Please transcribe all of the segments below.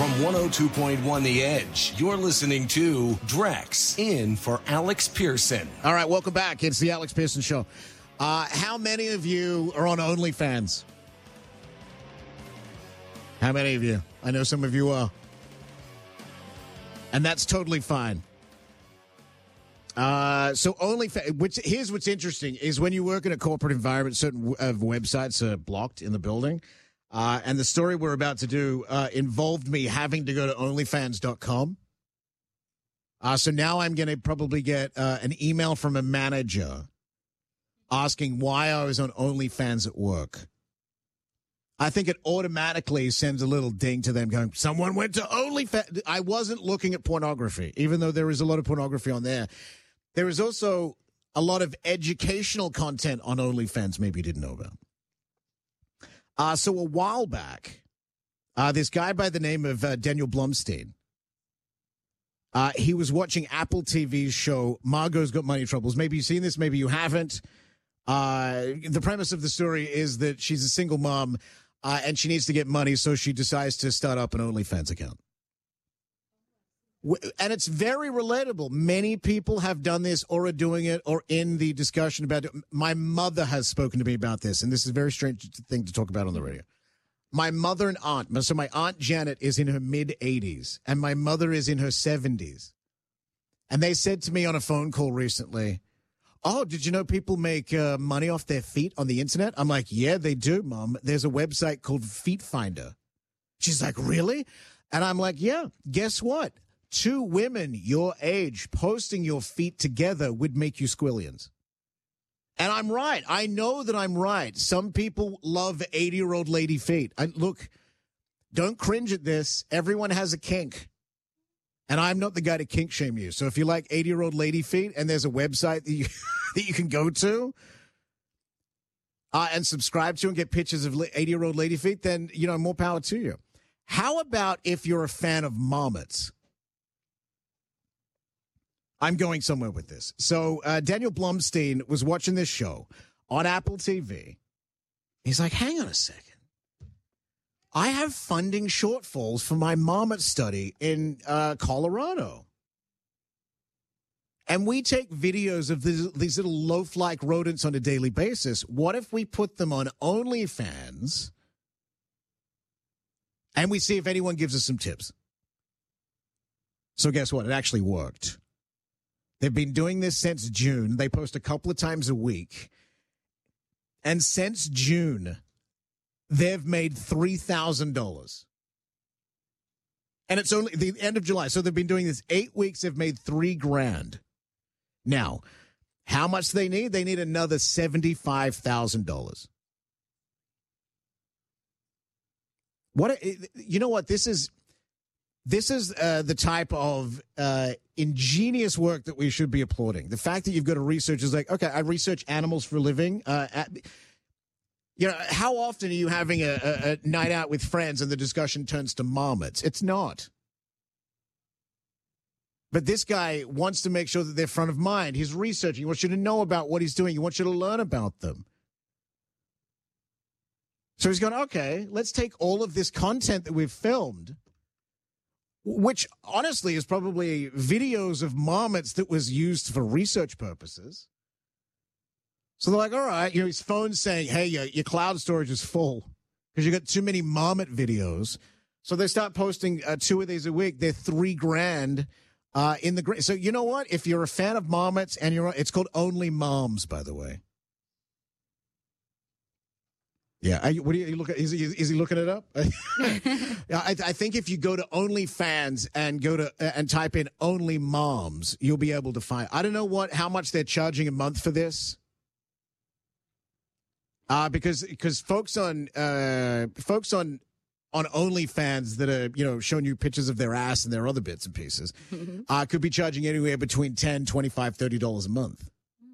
From 102.1 The Edge, you're listening to Drex in for Alex Pearson. All right, welcome back. It's the Alex Pearson Show. How many of you are on OnlyFans? How many of you? I know some of you are. And that's totally fine. So OnlyFans, here's what's interesting, is when you work in a corporate environment, certain websites are blocked in the building. And the story we're about to do involved me having to go to OnlyFans.com. So now I'm going to probably get an email from a manager asking why I was on OnlyFans at work. I think it automatically sends a little ding to them going, someone went to OnlyFans. I wasn't looking at pornography, even though there is a lot of pornography on there. There is also a lot of educational content on OnlyFans maybe you didn't know about. So a while back, this guy by the name of Daniel Blumstein, he was watching Apple TV's show, Margot's Got Money Troubles. Maybe you've seen this, maybe you haven't. The premise of the story is that she's a single mom, and she needs to get money, so she decides to start up an OnlyFans account. And it's very relatable. Many people have done this or are doing it or in the discussion about it. My mother has spoken to me about this, and this is a very strange thing to talk about on the radio. My mother and aunt, so my Aunt Janet is in her mid-80s, and my mother is in her 70s. And they said to me on a phone call recently, oh, did you know people make money off their feet on the internet? I'm like, yeah, they do, Mom. There's a website called Feet Finder. She's like, really? And I'm like, yeah, guess what? 2 women your age posting your feet together would make you squillions. And I'm right. I know that I'm right. Some people love 80-year-old lady feet. Look, don't cringe at this. Everyone has a kink. And I'm not the guy to kink shame you. So if you like 80-year-old lady feet and there's a website that you can go to and subscribe to and get pictures of 80-year-old lady feet, then, more power to you. How about if you're a fan of marmots? I'm going somewhere with this. So Daniel Blumstein was watching this show on Apple TV. He's like, hang on a second. I have funding shortfalls for my marmot study in Colorado. And we take videos of these little loaf-like rodents on a daily basis. What if we put them on OnlyFans and we see if anyone gives us some tips? So guess what? It actually worked. They've been doing this since June. They post a couple of times a week. And since June, they've made $3,000. And it's only the end of July. So they've been doing this 8 weeks. They've made $3,000. Now, how much do they need? They need another $75,000. You know what? This is the type of ingenious work that we should be applauding. The fact that you've got to research is like, okay, I research animals for a living. How often are you having a night out with friends and the discussion turns to marmots? It's not. But this guy wants to make sure that they're front of mind. He's researching. He wants you to know about what he's doing. He wants you to learn about them. So he's going, okay, let's take all of this content that we've filmed, which honestly is probably videos of marmots that was used for research purposes. So they're like, all right, his phone's saying, hey, your cloud storage is full because you got too many marmot videos. So they start posting 2 of these a week. They're $3,000 in the. So you know what? If you're a fan of marmots and it's called Only Moms, by the way. Yeah, what do you look at? Is he looking it up? I think if you go to OnlyFans and go to and type in Only Moms, you'll be able to find. I don't know how much they're charging a month for this. Because folks on OnlyFans that are showing you pictures of their ass and their other bits and pieces could be charging anywhere between $10, $25, $30 a month.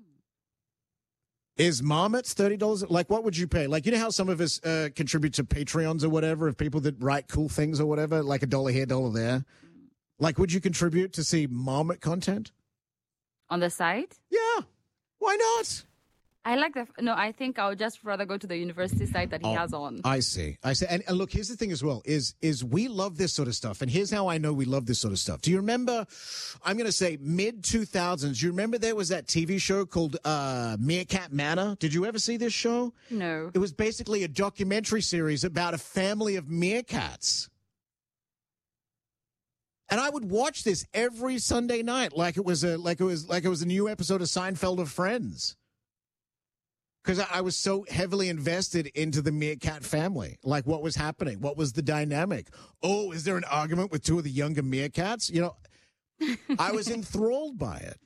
Is marmots $30? Like, what would you pay? Like, how some of us contribute to Patreons or whatever of people that write cool things or whatever, like $1 here, $1 there. Like, would you contribute to see marmot content on the site? Yeah, why not? I think I would just rather go to the university site that he has on. I see. And look, here's the thing as well, is we love this sort of stuff. And here's how I know we love this sort of stuff. Do you remember, I'm going to say mid-2000s, do you remember there was that TV show called Meerkat Manor? Did you ever see this show? No. It was basically a documentary series about a family of meerkats. And I would watch this every Sunday night like it was a new episode of Seinfeld or Friends. Because I was so heavily invested into the meerkat family. Like, what was happening? What was the dynamic? Oh, is there an argument with two of the younger meerkats? You know, I was enthralled by it.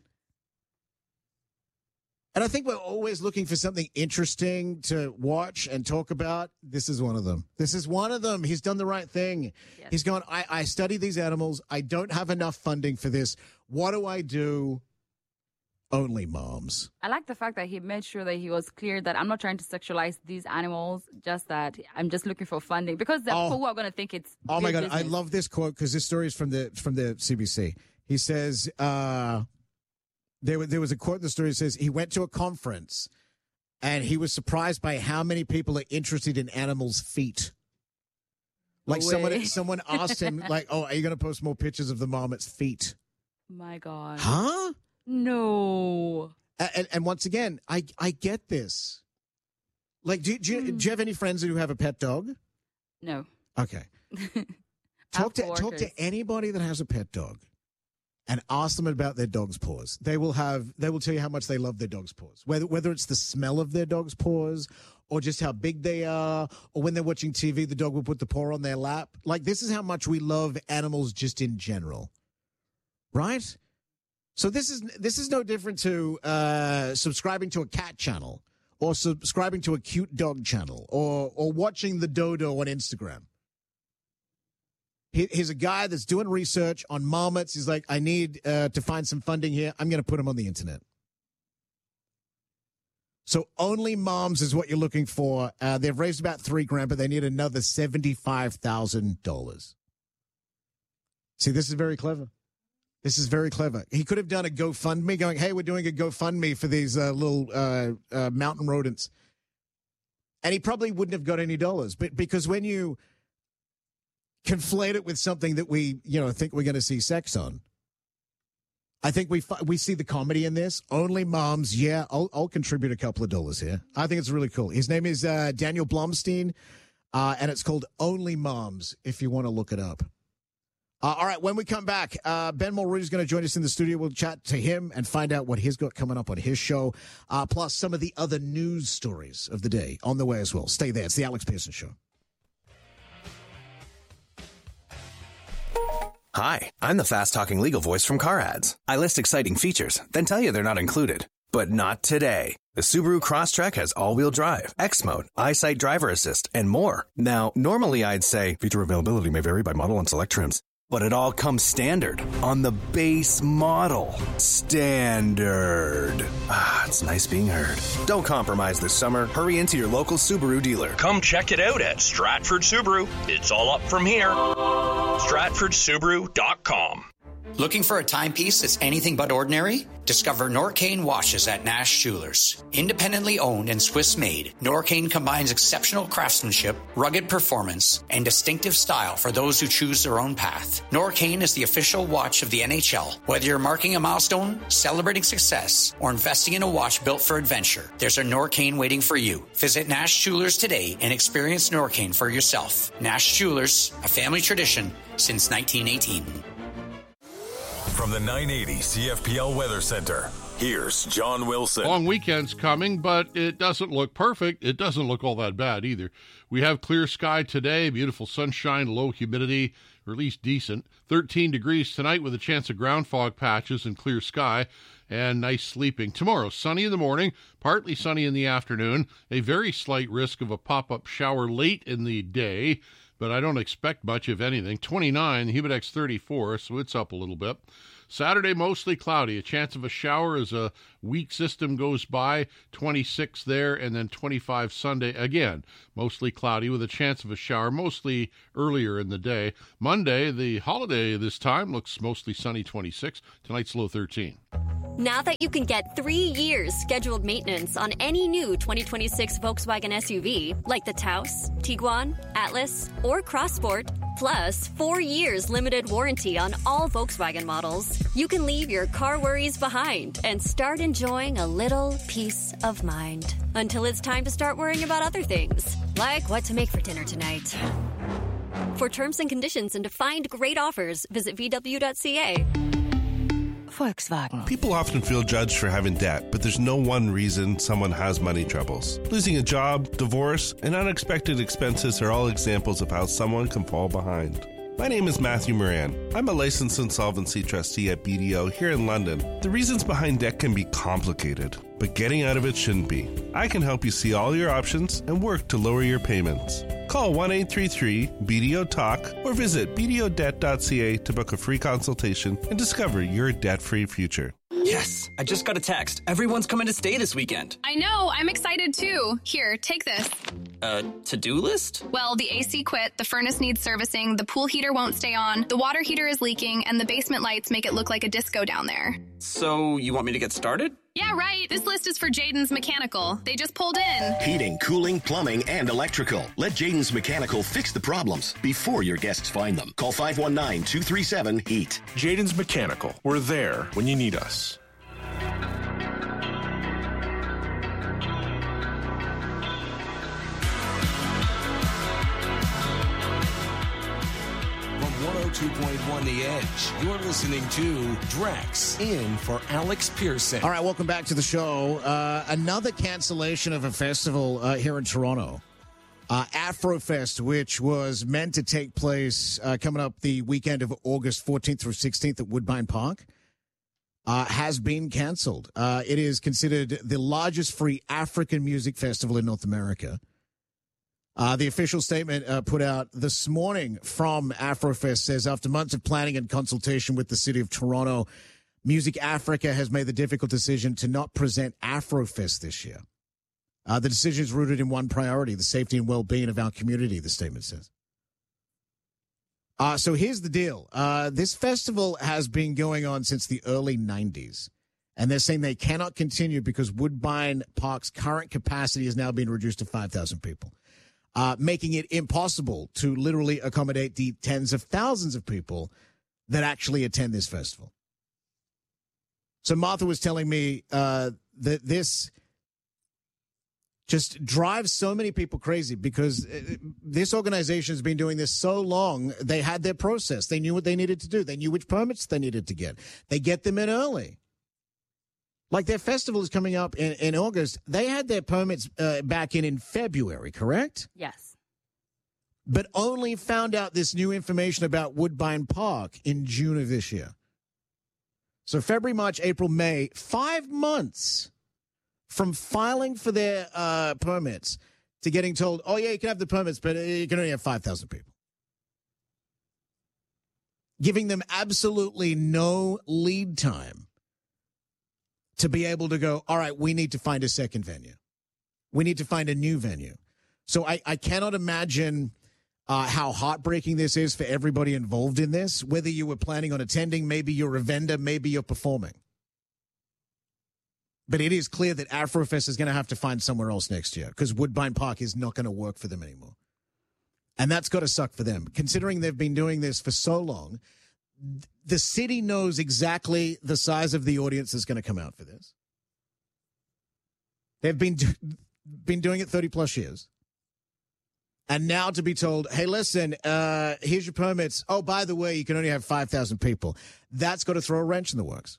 And I think we're always looking for something interesting to watch and talk about. This is one of them. He's done the right thing. Yes. He's gone, I study these animals. I don't have enough funding for this. What do I do? Only moms. I like the fact that he made sure that he was clear that I'm not trying to sexualize these animals, just that I'm just looking for funding, because the people are going to think it's oh my God, business. I love this quote because this story is from the CBC. He says there was a quote in the story that says he went to a conference and he was surprised by how many people are interested in animals' feet. Like someone asked him, like, "Oh, are you going to post more pictures of the marmot's feet?" My God. Huh? No. And once again, I get this. Like, do you have any friends who have a pet dog? No. Okay. Talk to anybody that has a pet dog and ask them about their dog's paws. They will tell you how much they love their dog's paws. Whether it's the smell of their dog's paws or just how big they are, or when they're watching TV, the dog will put the paw on their lap. Like, this is how much we love animals just in general. Right? So this is no different to subscribing to a cat channel or subscribing to a cute dog channel or watching the dodo on Instagram. He's a guy that's doing research on marmots. He's like, I need to find some funding here. I'm going to put them on the internet. So Only Moms is what you're looking for. They've raised about $3,000, but they need another $75,000. See, this is very clever. This is very clever. He could have done a GoFundMe going, hey, we're doing a GoFundMe for these little mountain rodents. And he probably wouldn't have got any dollars. But because when you conflate it with something that we, think we're going to see sex on, I think we see the comedy in this. Only Moms, yeah, I'll contribute a couple of dollars here. I think it's really cool. His name is Daniel Blumstein, and it's called Only Moms, if you want to look it up. All right, when we come back, Ben Mulrooney is going to join us in the studio. We'll chat to him and find out what he's got coming up on his show, plus some of the other news stories of the day on the way as well. Stay there. It's the Alex Pearson Show. Hi, I'm the fast-talking legal voice from Car Ads. I list exciting features, then tell you they're not included. But not today. The Subaru Crosstrek has all-wheel drive, X-Mode, EyeSight Driver Assist, and more. Now, normally I'd say feature availability may vary by model and select trims. But it all comes standard on the base model. Standard. Ah, it's nice being heard. Don't compromise this summer. Hurry into your local Subaru dealer. Come check it out at Stratford Subaru. It's all up from here. StratfordSubaru.com. Looking for a timepiece that's anything but ordinary? Discover Norcane watches at Nash Jewelers. Independently owned and Swiss-made, Norcane combines exceptional craftsmanship, rugged performance, and distinctive style for those who choose their own path. Norcane is the official watch of the NHL. Whether you're marking a milestone, celebrating success, or investing in a watch built for adventure, there's a Norcane waiting for you. Visit Nash Jewelers today and experience Norcane for yourself. Nash Jewelers, a family tradition since 1918. From the 980 CFPL Weather Center, here's John Wilson. Long weekend's coming, but it doesn't look perfect. It doesn't look all that bad either. We have clear sky today, beautiful sunshine, low humidity, or at least decent. 13 degrees tonight with a chance of ground fog patches and clear sky, and nice sleeping. Tomorrow, sunny in the morning, partly sunny in the afternoon, a very slight risk of a pop-up shower late in the day, but I don't expect much, if anything. 29, Humidex 34, so it's up a little bit. Saturday, mostly cloudy. A chance of a shower as a weak system goes by. 26 there, and then 25 Sunday. Again, mostly cloudy with a chance of a shower, mostly earlier in the day. Monday, the holiday this time, looks mostly sunny, 26. Tonight's low 13. Now that you can get 3 years scheduled maintenance on any new 2026 Volkswagen SUV, like the Taos, Tiguan, Atlas, or Crossport, plus 4 years limited warranty on all Volkswagen models, you can leave your car worries behind and start enjoying a little peace of mind. Until it's time to start worrying about other things, like what to make for dinner tonight. For terms and conditions and to find great offers, visit VW.ca. Volkswagen. People often feel judged for having debt, but there's no one reason someone has money troubles. Losing a job, divorce, and unexpected expenses are all examples of how someone can fall behind. My name is Matthew Moran. I'm a licensed insolvency trustee at BDO here in London. The reasons behind debt can be complicated, but getting out of it shouldn't be. I can help you see all your options and work to lower your payments. Call 1-833-BDO-TALK or visit bdodebt.ca to book a free consultation and discover your debt-free future. Yes, I just got a text. Everyone's coming to stay this weekend. I know, I'm excited too. Here, take this. To-do list? Well, the AC quit, the furnace needs servicing, the pool heater won't stay on, the water heater is leaking, and the basement lights make it look like a disco down there. So, you want me to get started? Yeah, right. This list is for Jaden's Mechanical. They just pulled in. Heating, cooling, plumbing, and electrical. Let Jaden's Mechanical fix the problems before your guests find them. Call 519-237-HEAT. Jaden's Mechanical. We're there when you need us. From 102.1 The Edge, you're listening to Drex in for Alex Pearson. All right, welcome back to the show. Another cancellation of a festival here in Toronto. Afrofest, which was meant to take place coming up the weekend of August 14th through 16th at Woodbine Park, has been canceled. It is considered the largest free African music festival in North America. The official statement put out this morning from Afrofest says, after months of planning and consultation with the city of Toronto, Music Africa has made the difficult decision to not present Afrofest this year. The decision is rooted in one priority, the safety and well-being of our community, the statement says. So here's the deal. This festival has been going on since the early 90s, and they're saying they cannot continue because Woodbine Park's current capacity has now been reduced to 5,000 people. Making it impossible to literally accommodate the tens of thousands of people that actually attend this festival. So Martha was telling me that this just drives so many people crazy because this organization has been doing this so long. They had their process. They knew what they needed to do. They knew which permits they needed to get. They get them in early. Like their festival is coming up in August. They had their permits back in February, correct? Yes. But only found out this new information about Woodbine Park in June of this year. So February, March, April, May, 5 months from filing for their permits to getting told, oh, yeah, you can have the permits, but you can only have 5,000 people. Giving them absolutely no lead time to be able to go, all right, we need to find a second venue. We need to find a new venue. So I cannot imagine how heartbreaking this is for everybody involved in this, whether you were planning on attending, maybe you're a vendor, maybe you're performing. But it is clear that Afrofest is going to have to find somewhere else next year because Woodbine Park is not going to work for them anymore. And that's got to suck for them. Considering they've been doing this for so long, the city knows exactly the size of the audience that's going to come out for this. They've been doing it 30 plus years. And now to be told, hey, listen, here's your permits. Oh, by the way, you can only have 5,000 people. That's got to throw a wrench in the works.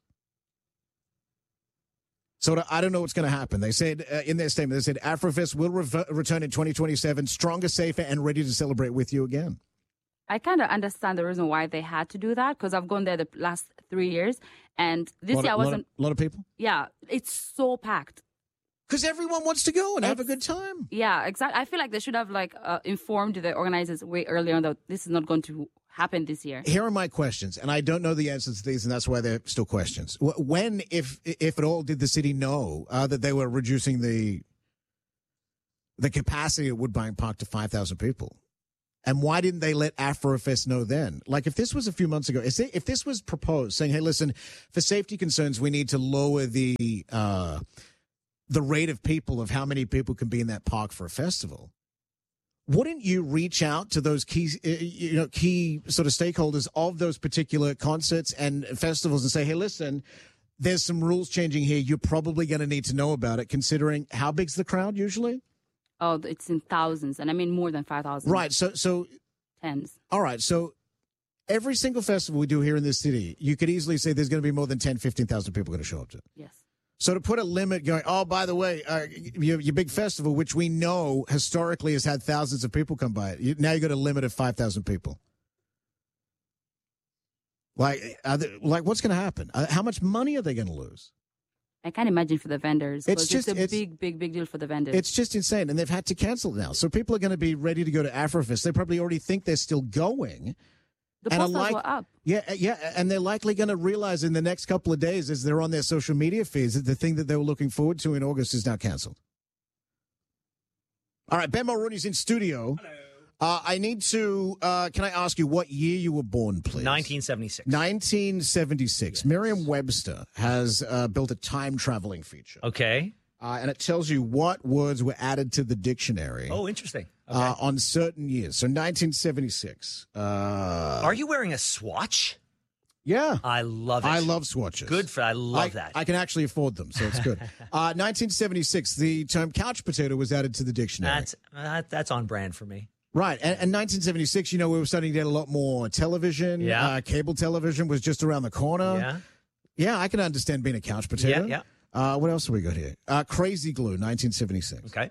So I don't know what's going to happen. They said in their statement, they said Afrofest will return in 2027, stronger, safer, and ready to celebrate with you again. I kind of understand the reason why they had to do that because I've gone there the last 3 years, and this year I wasn't. A lot of people? Yeah, it's so packed. Because everyone wants to go and have a good time. Yeah, exactly. I feel like they should have informed the organizers way earlier on that this is not going to happen this year. Here are my questions, and I don't know the answers to these, and that's why they're still questions. When, if at all, did the city know that they were reducing the capacity of Woodbine Park to 5,000 people? And why didn't they let Afrofest know then? Like, if this was a few months ago, if this was proposed, saying, hey, listen, for safety concerns, we need to lower the rate of people, of how many people can be in that park for a festival, wouldn't you reach out to those key sort of stakeholders of those particular concerts and festivals and say, hey, listen, there's some rules changing here. You're probably going to need to know about it, considering how big's the crowd usually? Oh, it's in thousands, and I mean more than 5,000. Right, so tens. All right, so every single festival we do here in this city, you could easily say there's going to be more than 10, 15,000 people going to show up to. Yes. So to put a limit going, oh, by the way, your big festival, which we know historically has had thousands of people come by it, now you got a limit of 5,000 people. Like what's going to happen? How much money are they going to lose? I can't imagine for the vendors. It's a big deal for the vendors. It's just insane. And they've had to cancel now. So people are going to be ready to go to Afrofest. They probably already think they're still going. The posters were up. Yeah. And they're likely going to realize in the next couple of days, as they're on their social media feeds, that the thing that they were looking forward to in August is now canceled. All right, Ben Mulrooney's in studio. Hello. I need to, can I ask you what year you were born, please? 1976. 1976. Yes. Merriam-Webster has built a time-traveling feature. Okay. And it tells you what words were added to the dictionary. Oh, interesting. Okay. On certain years. So 1976. Are you wearing a swatch? Yeah. I love it. I love swatches. Good for I love that. I can actually afford them, so it's good. 1976, the term couch potato was added to the dictionary. That's on brand for me. Right. And 1976, we were starting to get a lot more television. Yeah. Cable television was just around the corner. Yeah. Yeah, I can understand being a couch potato. Yeah. What else have we got here? Crazy Glue, 1976. Okay.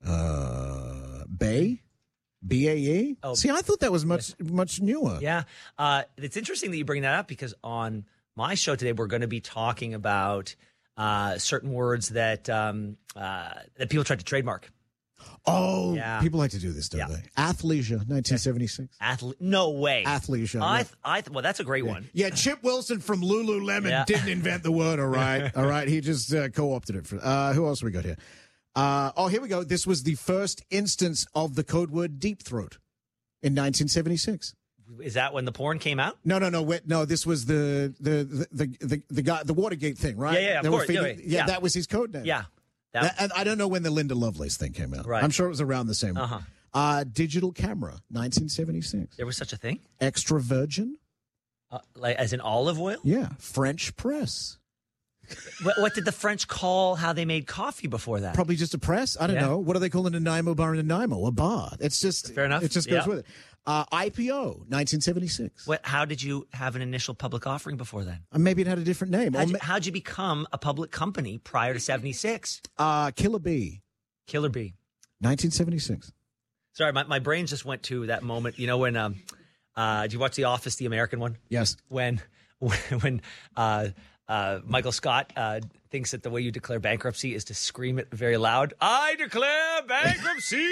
Bay? BAE? Oh. See, I thought that was much newer. Yeah. It's interesting that you bring that up because on my show today, we're going to be talking about certain words that people tried to trademark. Oh, yeah. People like to do this, don't they? Athleisure, 1976. No way. Athleisure. Well, that's a great one. Yeah, Chip Wilson from Lululemon didn't invent the word, all right? All right, he just co-opted it. Who else we got here? Here we go. This was the first instance of the code word deep throat in 1976. Is that when the porn came out? No. This was the guy, the Watergate thing, right? Yeah, of course. Yeah, that was his code name. Yeah. And I don't know when the Linda Lovelace thing came out. Right. I'm sure it was around the same. Digital camera, 1976. There was such a thing? Extra virgin. Like as in olive oil? Yeah. French press. What did the French call how they made coffee before that? Probably just a press. I don't know. What do they call a Nanaimo bar in Nanaimo? A bar. It's just fair enough. It just goes with it. IPO, 1976. How did you have an initial public offering before then? Maybe it had a different name. How'd you become a public company prior to 76? Killer Bee. Killer Bee. 1976. Sorry, my brain just went to that moment. You know when did you watch The Office, the American one? Yes. When Michael Scott thinks that the way you declare bankruptcy is to scream it very loud. I declare bankruptcy.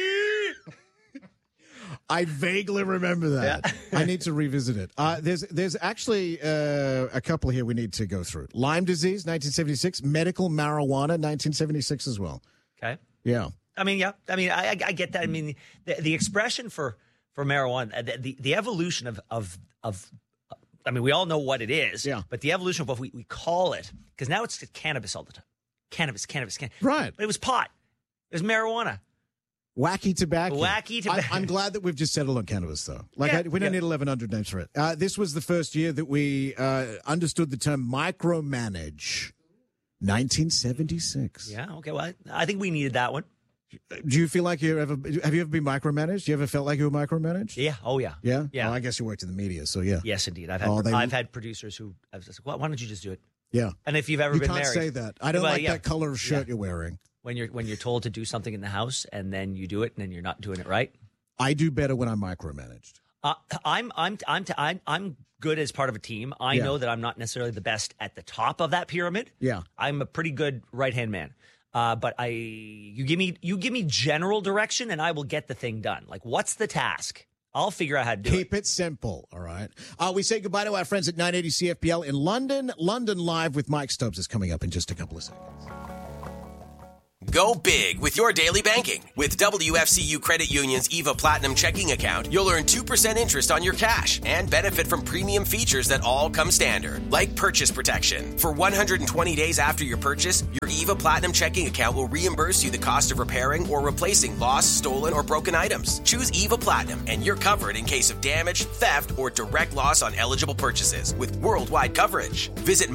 I vaguely remember that. Yeah. I need to revisit it. There's actually a couple here we need to go through. Lyme disease, 1976. Medical marijuana, 1976 as well. Okay. Yeah. I mean, I get that. I mean, the expression for marijuana, the evolution of I mean, we all know what it is. Yeah. But the evolution of what we call it, because now it's cannabis all the time. Cannabis. Right. But it was pot. It was marijuana. Wacky tobacco. I'm glad that we've just settled on cannabis, though. We don't need 1,100 names for it. This was the first year that we understood the term micromanage. 1976. Yeah. Okay. Well, I think we needed that one. Do you feel like have you ever been micromanaged? You ever felt like you were micromanaged? Yeah. Oh, yeah. Yeah. Yeah. Well, I guess you worked in the media, so yeah. Yes, indeed. I've had producers who I was just like, why don't you just do it? Yeah. And if you've ever been married, you can't say that. I don't like that color of shirt you're wearing. When you're told to do something in the house and then you do it and then you're not doing it right. I do better when I'm micromanaged. I'm good as part of a team. I know that I'm not necessarily the best at the top of that pyramid. Yeah. I'm a pretty good right-hand man. But you give me general direction and I will get the thing done. Like, what's the task? I'll figure out how to do it. Keep it simple, all right? We say goodbye to our friends at 980 CFPL in London. London Live with Mike Stubbs is coming up in just a couple of seconds. Go big with your daily banking. With WFCU Credit Union's EVA Platinum checking account, you'll earn 2% interest on your cash and benefit from premium features that all come standard, like purchase protection. For 120 days after your purchase, your EVA Platinum checking account will reimburse you the cost of repairing or replacing lost, stolen, or broken items. Choose EVA Platinum and you're covered in case of damage, theft, or direct loss on eligible purchases with worldwide coverage. Visit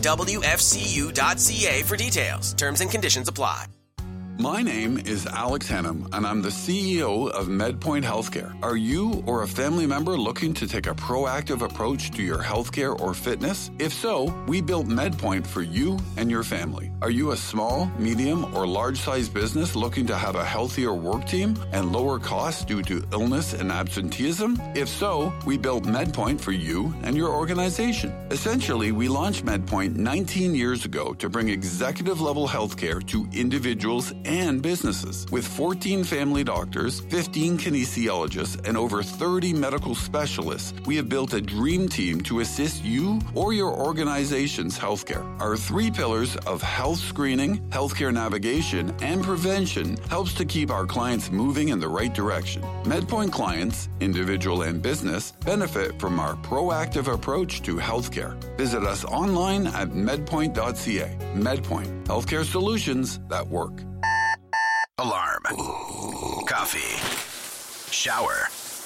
mywfcu.ca for details. Terms and conditions apply. My name is Alex Hannum, and I'm the CEO of MedPoint Healthcare. Are you or a family member looking to take a proactive approach to your healthcare or fitness? If so, we built MedPoint for you and your family. Are you a small, medium, or large-sized business looking to have a healthier work team and lower costs due to illness and absenteeism? If so, we built MedPoint for you and your organization. Essentially, we launched MedPoint 19 years ago to bring executive-level healthcare to individuals and businesses. With 14 family doctors, 15 kinesiologists, and over 30 medical specialists, we have built a dream team to assist you or your organization's healthcare. Our 3 pillars of health screening, healthcare navigation, and prevention helps to keep our clients moving in the right direction. MedPoint clients, individual and business, benefit from our proactive approach to healthcare. Visit us online at medpoint.ca. MedPoint, healthcare solutions that work. Alarm. Coffee. Shower.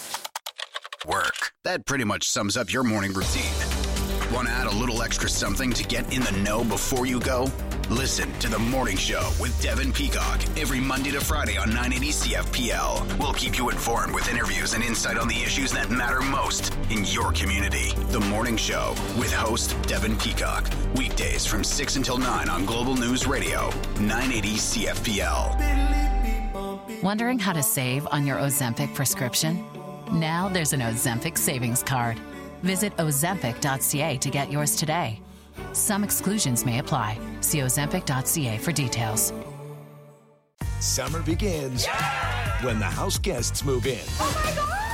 Work. That pretty much sums up your morning routine. Want to add a little extra something to get in the know before you go? Listen to The Morning Show with Devin Peacock every Monday to Friday on 980 CFPL. We'll keep you informed with interviews and insight on the issues that matter most in your community. The Morning Show with host Devin Peacock. Weekdays from 6 until 9 on Global News Radio, 980 CFPL. Wondering how to save on your Ozempic prescription? Now there's an Ozempic savings card. Visit ozempic.ca to get yours today. Some exclusions may apply. See ozempic.ca for details. Summer begins when the house guests move in. Oh my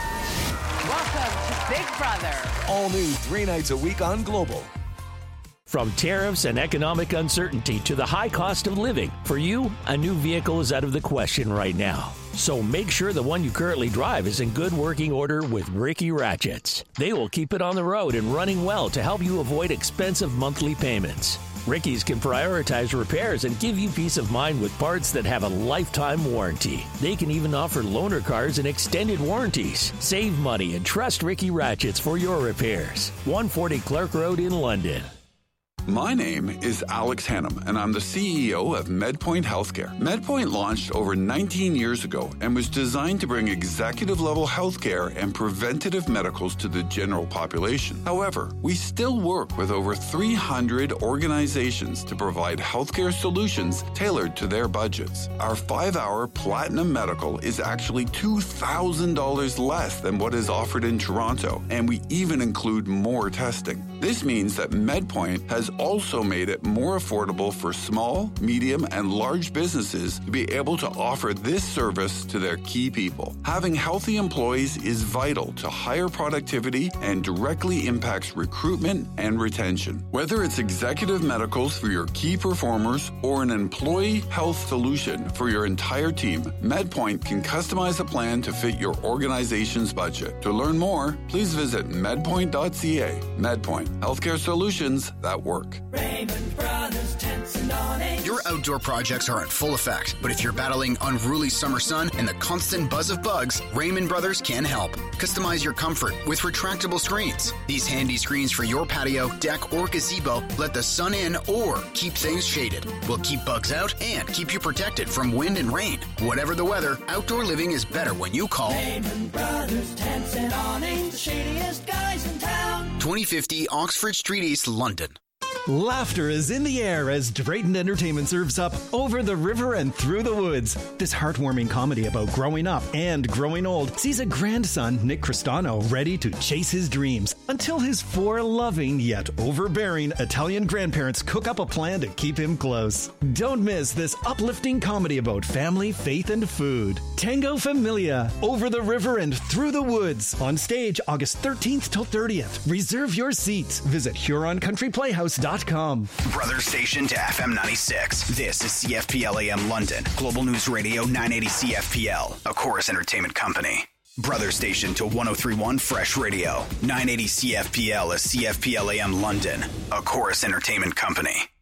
God! Welcome to Big Brother. All new 3 nights a week on Global. From tariffs and economic uncertainty to the high cost of living, for you, a new vehicle is out of the question right now. So make sure the one you currently drive is in good working order with Ricky Ratchets. They will keep it on the road and running well to help you avoid expensive monthly payments. Ricky's can prioritize repairs and give you peace of mind with parts that have a lifetime warranty. They can even offer loaner cars and extended warranties. Save money and trust Ricky Ratchets for your repairs. 140 Clark Road in London. My name is Alex Hannum, and I'm the CEO of MedPoint Healthcare. MedPoint launched over 19 years ago and was designed to bring executive-level healthcare and preventative medicals to the general population. However, we still work with over 300 organizations to provide healthcare solutions tailored to their budgets. Our 5-hour Platinum Medical is actually $2,000 less than what is offered in Toronto, and we even include more testing. This means that MedPoint has also made it more affordable for small, medium, and large businesses to be able to offer this service to their key people. Having healthy employees is vital to higher productivity and directly impacts recruitment and retention. Whether it's executive medicals for your key performers or an employee health solution for your entire team, MedPoint can customize a plan to fit your organization's budget. To learn more, please visit medpoint.ca. MedPoint, healthcare solutions that work. Raymond Brothers Tents and Awnings. Your outdoor projects are in full effect, but if you're battling unruly summer sun and the constant buzz of bugs, Raymond Brothers can help. Customize your comfort with retractable screens. These handy screens for your patio, deck, or gazebo let the sun in or keep things shaded. Will keep bugs out and keep you protected from wind and rain. Whatever the weather, outdoor living is better when you call Raymond Brothers Tents and Awnings, the shadiest guys in town. 2050 Oxford Street East, London. Laughter is in the air as Drayton Entertainment serves up Over the River and Through the Woods. This heartwarming comedy about growing up and growing old sees a grandson, Nick Cristano, ready to chase his dreams until his 4 loving yet overbearing Italian grandparents cook up a plan to keep him close. Don't miss this uplifting comedy about family, faith, and food. Tango Familia, Over the River and Through the Woods. On stage August 13th till 30th. Reserve your seats. Visit HuronCountryPlayhouse.com CFPLAM.com. Brother station to FM 96. This is CFPL AM London. Global News Radio 980 CFPL. A Chorus Entertainment Company. Brother station to 1031 Fresh Radio. 980 CFPL is CFPL AM London. A Chorus Entertainment Company.